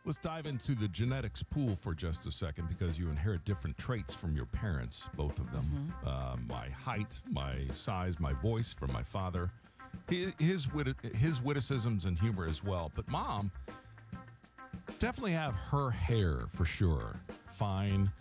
Let's dive into the genetics pool for just a second because you inherit different traits from your parents, both of them. My height, my size, my voice from my father, his witticisms and humor as well. But Mom definitely have her hair for sure. Fine.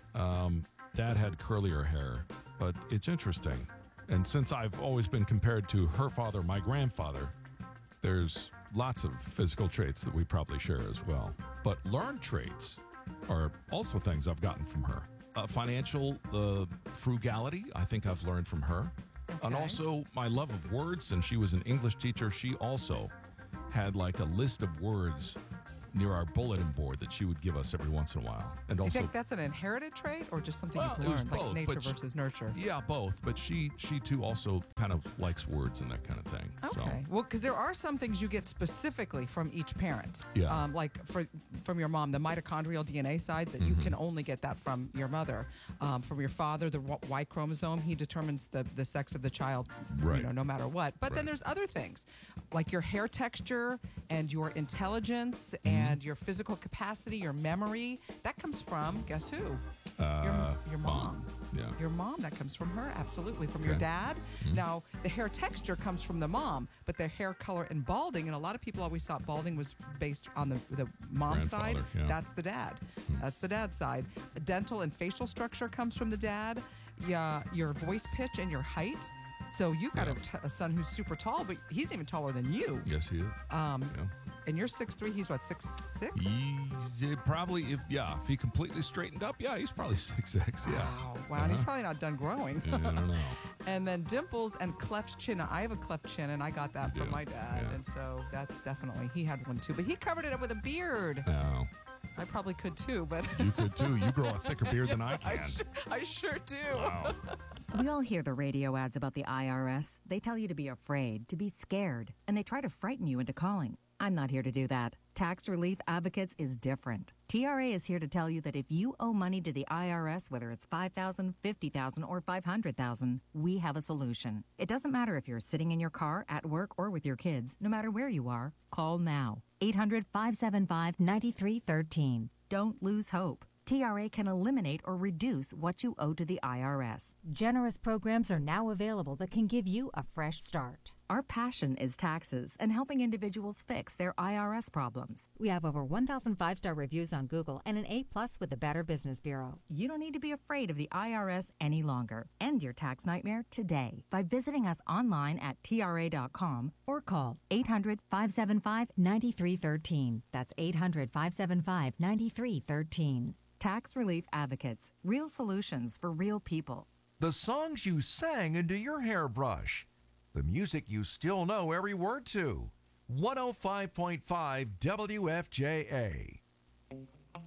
Dad had curlier hair, but it's interesting. And since I've always been compared to her father, my grandfather, there's lots of physical traits that we probably share as well. But learned traits are also things I've gotten from her. Financial frugality, I think I've learned from her. Okay. And also my love of words. And she was an English teacher. She also had like a list of words near our bulletin board that she would give us every once in a while. And Do you also, think that's an inherited trait or just something Well, you it was learned, like both, nature but she- versus nurture? yeah, both. But she too also kind of likes words and that kind of thing. Okay. Well, because there are some things you get specifically from each parent. Yeah. Like from your mom, the mitochondrial DNA side, that you can only get that from your mother. From your father, the Y chromosome, he determines the sex of the child, Right. no matter what. But then Right. there's other things, like your hair texture and your intelligence and your physical capacity, your memory. That comes from, guess who? Your mom. Yeah. Your mom, that comes from her, absolutely. From your Okay. dad. Now, the hair texture comes from the mom, but the hair color and balding, and a lot of people always thought balding was based on the mom's side. Grandfather, yeah. That's the dad. That's the dad's side. Dental and facial structure comes from the dad. Yeah, your voice pitch and your height. So you've got a son who's super tall, but he's even taller than you. Yes, he is. Yeah. And you're 6'3", he's what, 6'6"? He's probably, if he completely straightened up, he's probably 6'6", yeah. Wow, and he's probably not done growing. Yeah, I don't know. And then dimples and cleft chin. Now, I have a cleft chin, and I got that from Yeah, my dad. yeah. And so that's definitely, he had one too. But he covered it up with a beard. No, I probably could too, but you could too. You grow a thicker beard than I can. I sure do. Wow. We all hear the radio ads about the IRS. They tell you to be afraid, to be scared, and they try to frighten you into calling. I'm not here to do that. Tax Relief Advocates is different. TRA is here to tell you that if you owe money to the IRS, whether it's $5,000, $50,000, or $500,000, we have a solution. It doesn't matter if you're sitting in your car, at work, or with your kids. No matter where you are, call now. 800-575-9313. Don't lose hope. TRA can eliminate or reduce what you owe to the IRS. Generous programs are now available that can give you a fresh start. Our passion is taxes and helping individuals fix their IRS problems. We have over 1,000 five-star reviews on Google and an A+ with the Better Business Bureau. You don't need to be afraid of the IRS any longer. End your tax nightmare today by visiting us online at TRA.com or call 800-575-9313. That's 800-575-9313. Tax Relief Advocates. Real solutions for real people. The songs you sang into your hairbrush. The music you still know every word to. 105.5 WFJA.